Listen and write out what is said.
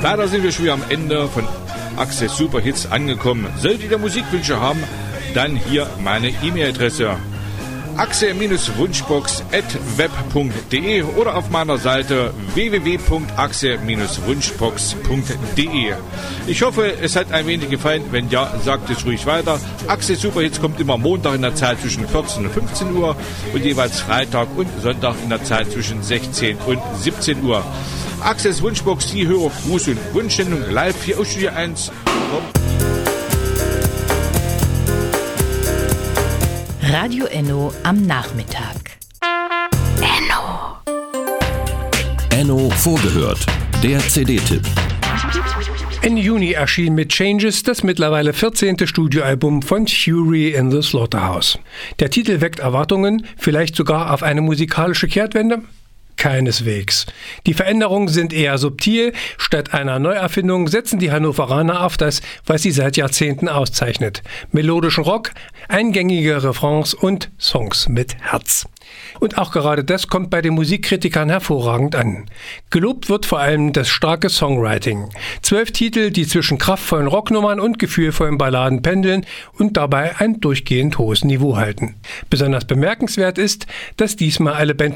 Leider sind wir schon wieder am Ende von Access Superhits angekommen. Solltet ihr Musikwünsche haben, dann hier meine E-Mail-Adresse axe-wunschbox@web.de oder auf meiner Seite www.axe-wunschbox.de. Ich hoffe, es hat ein wenig gefallen. Wenn ja, sagt es ruhig weiter. Access Superhits kommt immer Montag in der Zeit zwischen 14 und 15 Uhr und jeweils Freitag und Sonntag in der Zeit zwischen 16 und 17 Uhr. Access Wunschbox, die Hörer Gruß und Wunschsendung live hier aus Studio 1. Radio Enno am Nachmittag. Enno vorgehört. Der CD-Tipp. Ende Juni erschien mit Changes das mittlerweile 14. Studioalbum von Fury in the Slaughterhouse. Der Titel weckt Erwartungen, vielleicht sogar auf eine musikalische Kehrtwende? Keineswegs. Die Veränderungen sind eher subtil. Statt einer Neuerfindung setzen die Hannoveraner auf das, was sie seit Jahrzehnten auszeichnet. Melodischen Rock, eingängige Refrains und Songs mit Herz. Und auch gerade das kommt bei den Musikkritikern hervorragend an. Gelobt wird vor allem das starke Songwriting. 12 Titel, die zwischen kraftvollen Rocknummern und gefühlvollen Balladen pendeln und dabei ein durchgehend hohes Niveau halten. Besonders bemerkenswert ist, dass diesmal alle Bandmitglieder